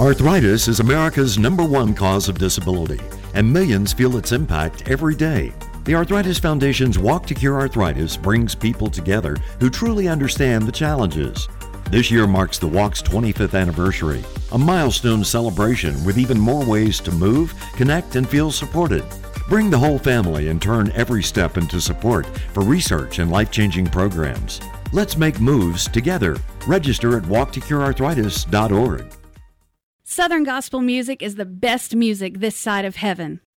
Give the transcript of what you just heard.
Arthritis is America's #1 cause of disability, and millions feel its impact every day. The Arthritis Foundation's Walk to Cure Arthritis brings people together who truly understand the challenges. This year marks the Walk's 25th anniversary, a milestone celebration with even more ways to move, connect, and feel supported. Bring the whole family and turn every step into support for research and life-changing programs. Let's make moves together. Register at walktocurearthritis.org. Southern gospel music is the best music this side of heaven.